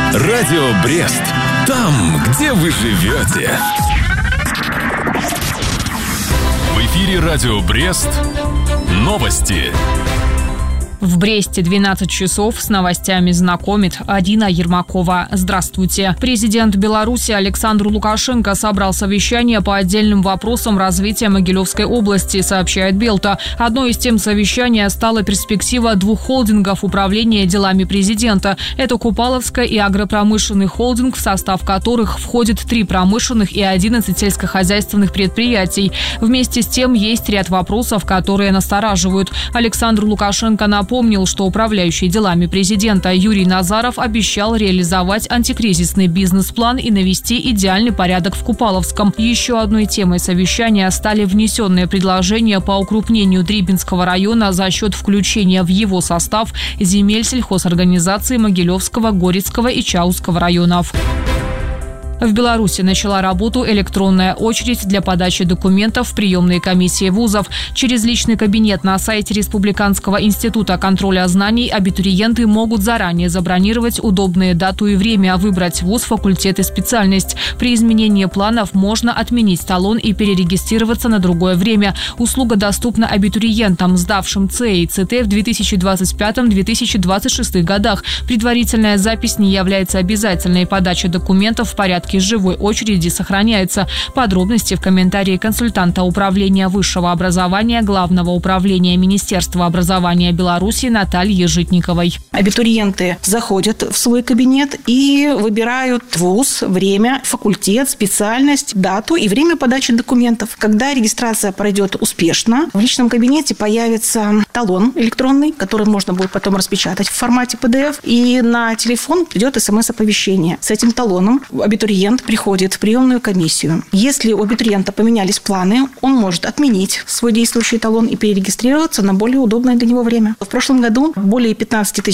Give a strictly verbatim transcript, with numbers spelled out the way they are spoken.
Радио Брест. Там, где вы живете. В эфире Радио Брест. Новости. В Бресте двенадцать часов с новостями знакомит Адина Ермакова. Здравствуйте. Президент Беларуси Александр Лукашенко собрал совещание по отдельным вопросам развития Могилевской области, сообщает Белта. Одной из тем совещания стала перспектива двух холдингов управления делами президента. Это Купаловская и агропромышленный холдинг, в состав которых входит три промышленных и одиннадцать сельскохозяйственных предприятий. Вместе с тем есть ряд вопросов, которые настораживают. Александр Лукашенко напомнил, Напомнил, что управляющий делами президента Юрий Назаров обещал реализовать антикризисный бизнес-план и навести идеальный порядок в Купаловском. Еще одной темой совещания стали внесенные предложения по укрупнению Дрибинского района за счет включения в его состав земель сельхозорганизации Могилевского, Горецкого и Чауского районов. В Беларуси начала работу электронная очередь для подачи документов в приемные комиссии вузов. Через личный кабинет на сайте Республиканского института контроля знаний абитуриенты могут заранее забронировать удобные дату и время, выбрать вуз, факультет и специальность. При изменении планов можно отменить талон и перерегистрироваться на другое время. Услуга доступна абитуриентам, сдавшим ЦЭ и ЦТ в две тысячи двадцать пятом — две тысячи двадцать шестом годах. Предварительная запись не является обязательной. Подача документов в порядке живой очереди сохраняется. Подробности в комментарии консультанта Управления высшего образования Главного управления Министерства образования Беларуси Натальи Житниковой. Абитуриенты заходят в свой кабинет и выбирают вуз, время, факультет, специальность, дату и время подачи документов. Когда регистрация пройдет успешно, в личном кабинете появится талон электронный, который можно будет потом распечатать в формате пи ди эф, и на телефон придет смс-оповещение. С этим талоном абитуриент приходит в приемную комиссию. Если у абитуриента поменялись планы, он может отменить свой действующий талон и перерегистрироваться на более удобное для него время. В прошлом году более пятнадцать тысяч